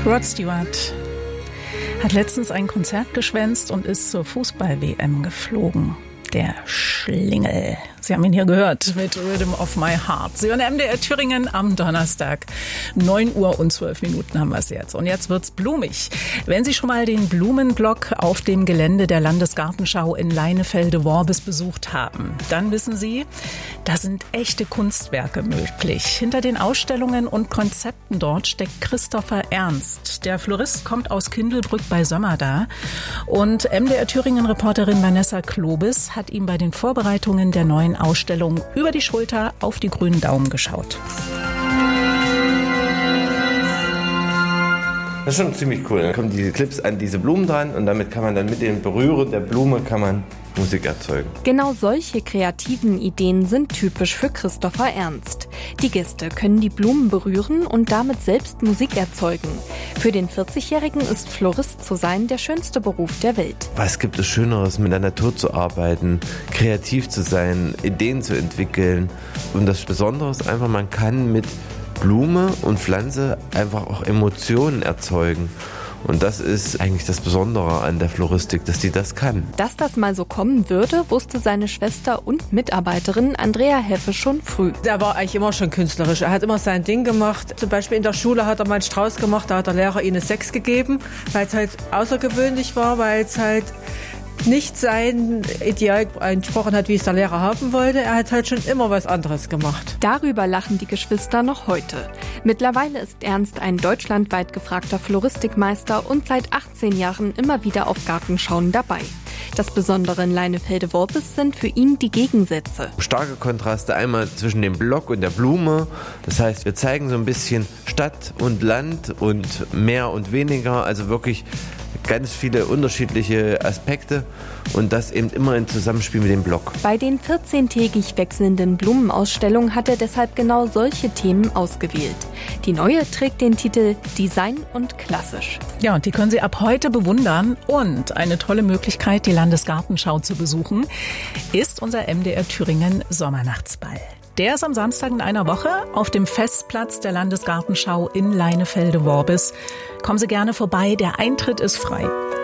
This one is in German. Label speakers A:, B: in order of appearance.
A: Rod Stewart hat letztens ein Konzert geschwänzt und ist zur Fußball-WM geflogen. Der Schlingel. Sie haben ihn hier gehört mit Rhythm of My Heart. Sie hören MDR Thüringen am Donnerstag. 9 Uhr und 12 Minuten haben wir es jetzt. Und jetzt wird's blumig. Wenn Sie schon mal den Blumenblock auf dem Gelände der Landesgartenschau in Leinefelde-Worbis besucht haben, dann wissen Sie, da sind echte Kunstwerke möglich. Hinter den Ausstellungen und Konzepten dort steckt Christopher Ernst. Der Florist kommt aus Kindelbrück bei Sömmerda. Und MDR Thüringen-Reporterin Vanessa Klobis hat ihm bei den Vorbereitungen der neuen Ausstellung über die Schulter auf die grünen Daumen geschaut.
B: Das ist schon ziemlich cool. Dann kommen diese Clips an diese Blumen dran und damit kann man dann mit dem Berühren der Blume Musik erzeugen.
C: Genau solche kreativen Ideen sind typisch für Christopher Ernst. Die Gäste können die Blumen berühren und damit selbst Musik erzeugen. Für den 40-Jährigen ist Florist zu sein der schönste Beruf der Welt.
B: Was gibt es Schöneres, mit der Natur zu arbeiten, kreativ zu sein, Ideen zu entwickeln? Und das Besondere ist einfach, man kann mit Blume und Pflanze einfach auch Emotionen erzeugen. Und das ist eigentlich das Besondere an der Floristik, dass die das kann.
C: Dass das mal so kommen würde, wusste seine Schwester und Mitarbeiterin Andrea Heffe schon früh.
D: Er war eigentlich immer schon künstlerisch. Er hat immer sein Ding gemacht. Zum Beispiel in der Schule hat er mal einen Strauß gemacht, da hat der Lehrer ihm eine 6 gegeben, weil es halt außergewöhnlich war, weil es halt nicht sein Ideal entsprochen hat, wie es der Lehrer haben wollte. Er hat halt schon immer was anderes gemacht.
C: Darüber lachen die Geschwister noch heute. Mittlerweile ist Ernst ein deutschlandweit gefragter Floristikmeister und seit 18 Jahren immer wieder auf Gartenschauen dabei. Das Besondere in Leinefelde-Worbis sind für ihn die Gegensätze.
B: Starke Kontraste einmal zwischen dem Block und der Blume. Das heißt, wir zeigen so ein bisschen Stadt und Land und mehr und weniger, also wirklich ganz viele unterschiedliche Aspekte und das eben immer im Zusammenspiel mit dem Block.
C: Bei den 14-tägig wechselnden Blumenausstellungen hat er deshalb genau solche Themen ausgewählt. Die neue trägt den Titel Design und Klassisch.
A: Ja, und die können Sie ab heute bewundern. Und eine tolle Möglichkeit, die Landesgartenschau zu besuchen, ist unser MDR Thüringen Sommernachtsball. Der ist am Samstag in einer Woche auf dem Festplatz der Landesgartenschau in Leinefelde-Worbis. Kommen Sie gerne vorbei, der Eintritt ist frei.